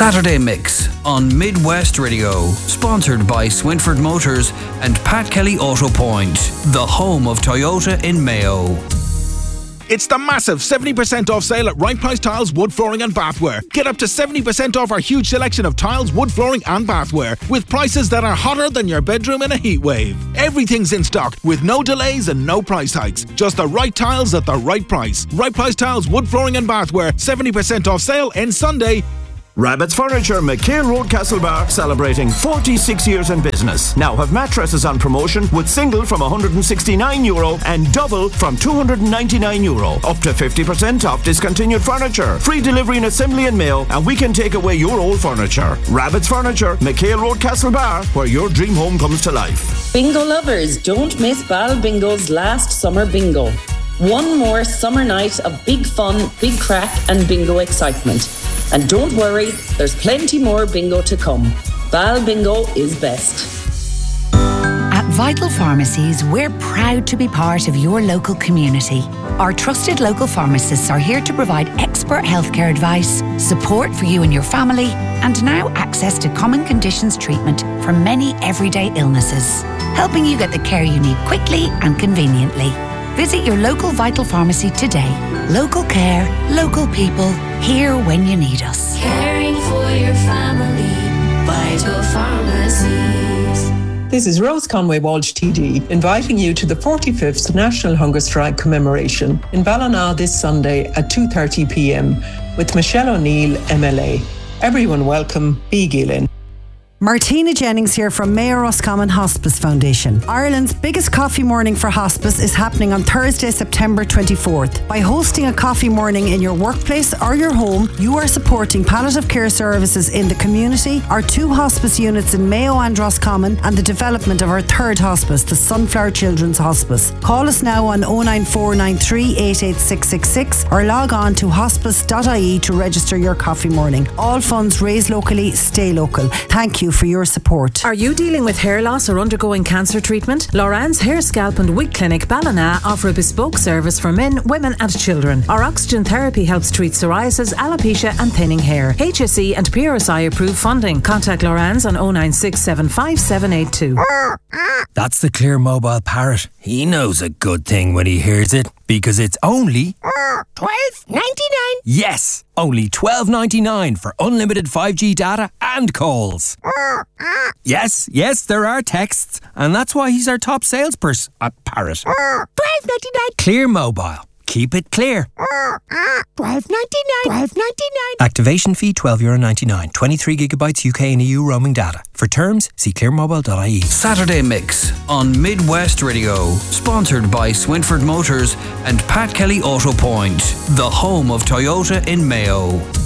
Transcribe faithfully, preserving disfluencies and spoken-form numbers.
Saturday Mix on Midwest Radio, sponsored by Swinford Motors and Pat Kelly Auto Point, the home of Toyota in Mayo. It's the massive seventy percent off sale at Right Price Tiles, Wood Flooring and Bathware. Get up to seventy percent off our huge selection of tiles, wood flooring and bathware, with prices that are hotter than your bedroom in a heat wave. Everything's in stock with no delays and no price hikes. Just the right tiles at the right price. Right Price Tiles, Wood Flooring and Bathware, seventy percent off sale ends Sunday. Rabbit's Furniture, McHale Road, Castlebar, celebrating forty-six years in business. Now have mattresses on promotion with single from one hundred sixty-nine euro and double from two hundred ninety-nine euro. Up to fifty percent off discontinued furniture. Free delivery and assembly in Mayo, and we can take away your old furniture. Rabbit's Furniture, McHale Road, Castlebar, where your dream home comes to life. Bingo lovers, don't miss Bal Bingo's last summer bingo. One more summer night of big fun, big crack and bingo excitement. And don't worry, there's plenty more bingo to come. Bal Bingo is best. At Vital Pharmacies, we're proud to be part of your local community. Our trusted local pharmacists are here to provide expert healthcare advice, support for you and your family, and now access to common conditions treatment for many everyday illnesses, helping you get the care you need quickly and conveniently. Visit your local Vital Pharmacy today. Local care, local people, here when you need us. Caring for your family, Vital Pharmacies. This is Rose Conway Walsh T D, inviting you to the forty-fifth National Hunger Strike commemoration in Ballina this Sunday at two thirty p.m. with Michelle O'Neill, M L A. Everyone welcome, B. Gillen. Martina Jennings here from Mayo Roscommon Hospice Foundation. Ireland's biggest coffee morning for hospice is happening on Thursday, September twenty-fourth. By hosting a coffee morning in your workplace or your home, you are supporting palliative care services in the community, our two hospice units in Mayo and Roscommon, and the development of our third hospice, the Sunflower Children's Hospice. Call us now on oh nine four nine three eight eight six six six or log on to hospice dot I E to register your coffee morning. All funds raised locally, stay local. Thank you for your support. Are you dealing with hair loss or undergoing cancer treatment? Loran's Hair, Scalp and Wig Clinic Ballina offer a bespoke service for men, women and children. Our oxygen therapy helps treat psoriasis, alopecia and thinning hair. H S E and P R S I approved funding. Contact Loran's on oh nine six seven five seven eight two. That's the Clear Mobile Parrot. He knows a good thing when he hears it, because it's only twelve ninety-nine. Yes, only twelve ninety-nine for unlimited five G data and calls. Yes, yes, there are texts, and that's why he's our top salesperson at Parrot. twelve ninety-nine. Clear Mobile. Keep it clear. twelve ninety-nine. twelve ninety-nine. Activation fee twelve euro ninety-nine. twenty-three gigabytes U K and E U roaming data. For terms, see clear mobile dot I E. Saturday Mix on Midwest Radio, sponsored by Swinford Motors and Pat Kelly Auto Point, the home of Toyota in Mayo.